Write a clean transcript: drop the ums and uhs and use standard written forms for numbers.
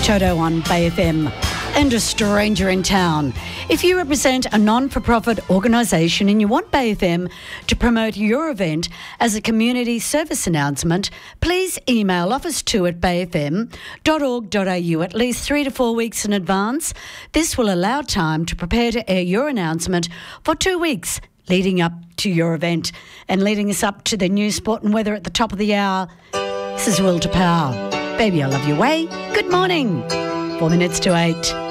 Toto on Bay FM. And a stranger in town. If you represent a non-for-profit organisation and you want Bay FM to promote your event as a community service announcement, please email office2@bayfm.org.au at least 3 to 4 weeks in advance. This will allow time to prepare to air your announcement for 2 weeks leading up to your event. And leading us up to the news, sport and weather at the top of the hour, this is Will to Power. Baby, I love your way. Good morning. 4 minutes to 8.